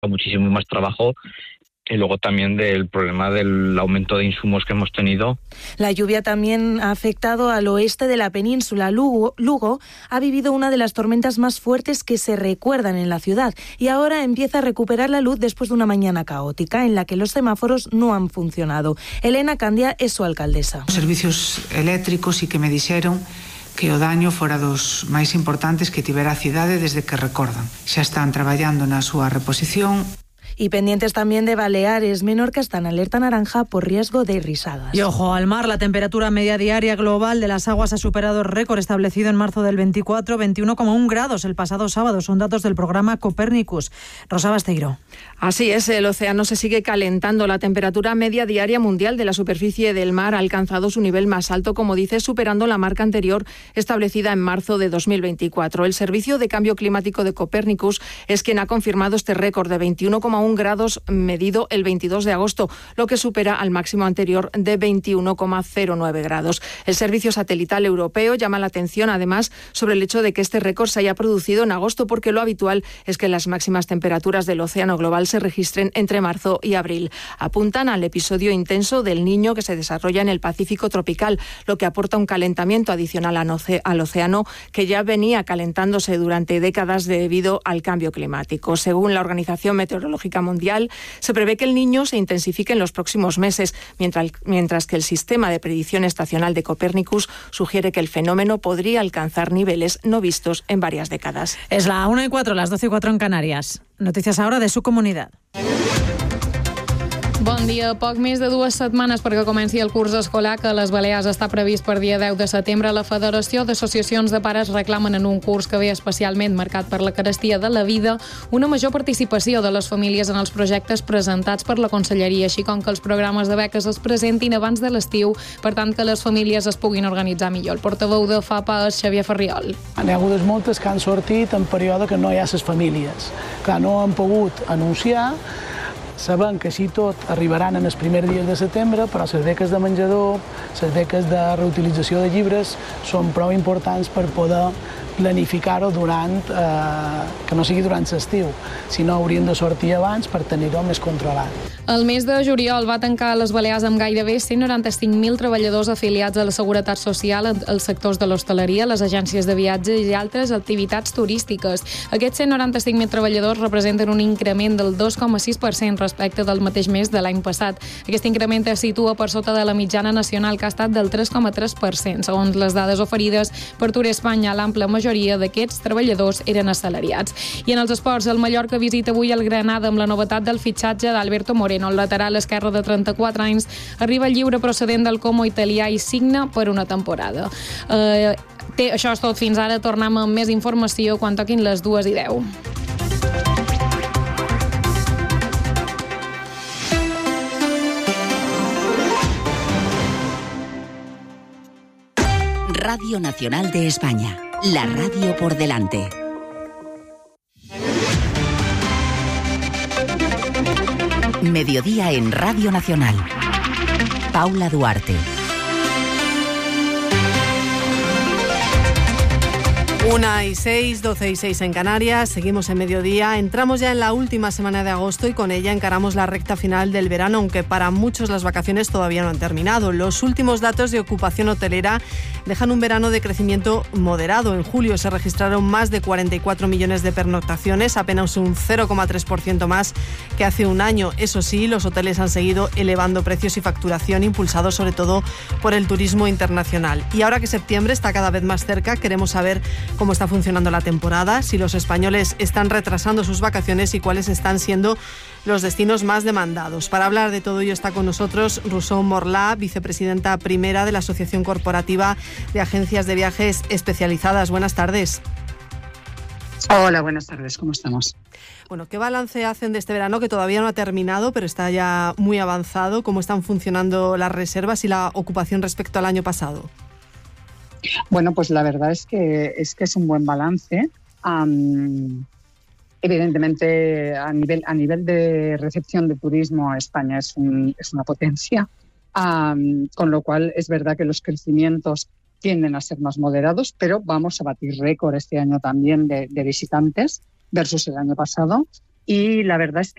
muchísimo más trabajo. Y luego también del problema del aumento de insumos que hemos tenido. La lluvia también ha afectado al oeste de la península. Lugo ha vivido una de las tormentas más fuertes que se recuerdan en la ciudad y ahora empieza a recuperar la luz después de una mañana caótica en la que los semáforos no han funcionado. Elena Candia es su alcaldesa. Os servicios eléctricos e que me dixeron que o daño fora dos máis importantes que tivera a cidade desde que recordan. Xa están traballando na súa reposición. Y pendientes también de Baleares. Menorca está en alerta naranja por riesgo de risadas. Y ojo al mar, la temperatura media diaria global de las aguas ha superado el récord establecido en marzo del 24, 21,1 grados el pasado sábado. Son datos del programa Copernicus. Rosa Basteiro. Así es, el océano se sigue calentando. La temperatura media diaria mundial de la superficie del mar ha alcanzado su nivel más alto, como dice, superando la marca anterior establecida en marzo de 2024. El Servicio de Cambio Climático de Copernicus es quien ha confirmado este récord de 21,1 grados medido el 22 de agosto, lo que supera al máximo anterior de 21,09 grados. El Servicio Satelital Europeo llama la atención, además, sobre el hecho de que este récord se haya producido en agosto, porque lo habitual es que las máximas temperaturas del océano global se registren entre marzo y abril. Apuntan al episodio intenso del Niño que se desarrolla en el Pacífico tropical, lo que aporta un calentamiento adicional al océano que ya venía calentándose durante décadas debido al cambio climático. Según la Organización Meteorológica Mundial, se prevé que el Niño se intensifique en los próximos meses, mientras que el sistema de predicción estacional de Copernicus sugiere que el fenómeno podría alcanzar niveles no vistos en varias décadas. Es la 1:04, las 12:04 en Canarias. Noticias ahora de su comunidad. Bon dia. Poc més de 2 setmanes perquè comenci el curs escolar, que a les Balears està previst per dia 10 de setembre. La Federació d'Associacions de Pares reclamen en un curs que ve especialment marcat per la carestia de la vida una major participació de les famílies en els projectes presentats per la Conselleria, així com que els programes de beques es presentin abans de l'estiu, per tant que les famílies es puguin organitzar millor. El portaveu de FAPA és Xavier Ferriol. N'hi ha hagut moltes que han sortit en període que no hi ha les famílies, que no han pogut anunciar. Sabem que així tot arribaran en els primers dies de setembre, però les beques de menjador, les beques de reutilització de llibres són prou importants per poder planificar-ho que no sigui durant l'estiu, sinó haurien de sortir abans per tenir-ho més controlat. El mes de juliol va tancar a les Balears amb gairebé 195.000 treballadors afiliats a la Seguretat Social als sectors de l'hostaleria, les agències de viatge i altres activitats turístiques. Aquests 195.000 treballadors representen un increment del 2,6% respecte del mateix mes de l'any passat. Aquest increment es situa per sota de la mitjana nacional, que ha estat del 3,3%. Segons les dades oferides per Tour Espanya, l'ampla majoria d'aquests treballadors eren assalariats. I en els esports, el Mallorca visita avui el Granada amb la novetat del fitxatge d'Alberto Moreno. El lateral esquerre de 34 anys arriba lliure procedent del Como italià i signa per una temporada. Això és tot fins ara. Tornem amb més informació quan toquin les 2:10. Radio Nacional de España, la radio por delante. Mediodía en Radio Nacional. Paula Duarte. 1:06, 12:06 en Canarias, seguimos en mediodía, entramos ya en la última semana de agosto y con ella encaramos la recta final del verano, aunque para muchos las vacaciones todavía no han terminado. Los últimos datos de ocupación hotelera dejan un verano de crecimiento moderado. En julio se registraron más de 44 millones de pernoctaciones, apenas un 0,3% más que hace un año. Eso sí, los hoteles han seguido elevando precios y facturación, impulsados sobre todo por el turismo internacional. Y ahora que septiembre está cada vez más cerca, queremos saber cómo está funcionando la temporada, si los españoles están retrasando sus vacaciones y cuáles están siendo los destinos más demandados. Para hablar de todo ello está con nosotros Rousseau Morlà, vicepresidenta primera de la Asociación Corporativa de Agencias de Viajes Especializadas. Buenas tardes. Hola, buenas tardes, ¿cómo estamos? Bueno, ¿qué balance hacen de este verano que todavía no ha terminado, pero está ya muy avanzado? ¿Cómo están funcionando las reservas y la ocupación respecto al año pasado? Bueno, pues la verdad es que es un buen balance. Evidentemente, a nivel de recepción de turismo, España es una potencia, con lo cual es verdad que los crecimientos tienden a ser más moderados, pero vamos a batir récord este año también de visitantes versus el año pasado. y la verdad es